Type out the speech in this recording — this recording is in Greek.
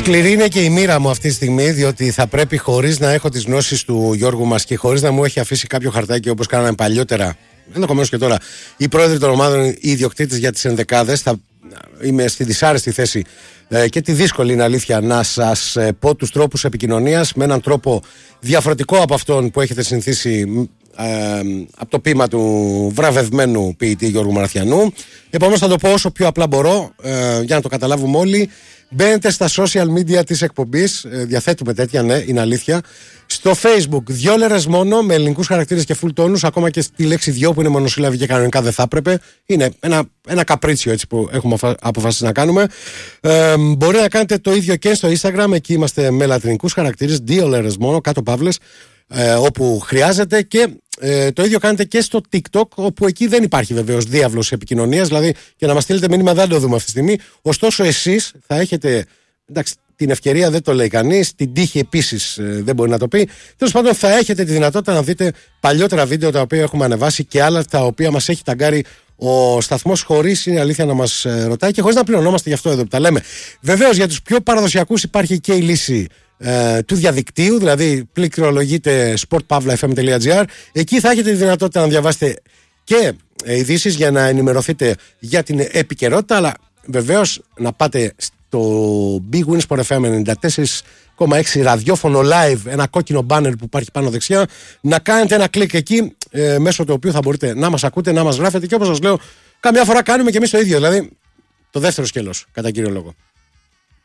Σκληρή είναι και η μοίρα μου αυτή τη στιγμή, διότι θα πρέπει, χωρίς να έχω τις γνώσεις του Γιώργου μας και χωρίς να μου έχει αφήσει κάποιο χαρτάκι όπως κάναμε παλιότερα, ενδεχομένως και τώρα, οι πρόεδροι των ομάδων, οι ιδιοκτήτες για τις ενδεκάδες, θα είμαι στη δυσάρεστη θέση και τη δύσκολη είναι αλήθεια να σας πω τους τρόπους επικοινωνίας με έναν τρόπο διαφορετικό από αυτόν που έχετε συνηθίσει από το ποίημα του βραβευμένου ποιητή Γιώργου Μαραθιανού. Επομένως θα το πω όσο πιο απλά μπορώ για να το καταλάβουμε όλοι. Μπαίνετε στα social media της εκπομπής, διαθέτουμε τέτοια, ναι, είναι αλήθεια. Στο Facebook, 2 λέρες μόνο, με ελληνικούς χαρακτήρες και full τόνους, ακόμα και στη λέξη 2 που είναι μονοσύλλαβη και κανονικά δεν θα έπρεπε. Είναι ένα καπρίτσιο έτσι που έχουμε αποφασίσει να κάνουμε. Μπορεί να κάνετε το ίδιο και στο Instagram, εκεί είμαστε με λατρινικούς χαρακτήρες, 2 λέρες μόνο, κάτω παύλες, όπου χρειάζεται, και το ίδιο κάνετε και στο TikTok, όπου εκεί δεν υπάρχει βεβαίως διάβλος επικοινωνίας, δηλαδή και να μας στείλετε μήνυμα δεν το δούμε αυτή τη στιγμή. Ωστόσο εσείς θα έχετε, εντάξει, την ευκαιρία δεν το λέει κανείς, την τύχη επίσης δεν μπορεί να το πει. Τέλος πάντων, θα έχετε τη δυνατότητα να δείτε παλιότερα βίντεο τα οποία έχουμε ανεβάσει και άλλα τα οποία μας έχει ταγκάρει ο σταθμός, χωρίς, είναι αλήθεια, να μας ρωτάει και χωρίς να πληρωνόμαστε γι' αυτό εδώ που τα λέμε. Βεβαίως για τους πιο παραδοσιακούς υπάρχει και η λύση του διαδικτύου, δηλαδή πληκτρολογείτε sportpavlafm.gr. Εκεί θα έχετε τη δυνατότητα να διαβάσετε και ειδήσεις για να ενημερωθείτε για την επικαιρότητα, αλλά βεβαίως να πάτε στο Big Win Sport FM 94,6 ραδιόφωνο live, ένα κόκκινο banner που υπάρχει πάνω δεξιά, να κάνετε ένα κλικ εκεί, μέσω του οποίου θα μπορείτε να μας ακούτε, να μας γράφετε, και όπως σας λέω, καμιά φορά κάνουμε και εμείς το ίδιο, δηλαδή το δεύτερο σκέλος κατά κύριο λόγο.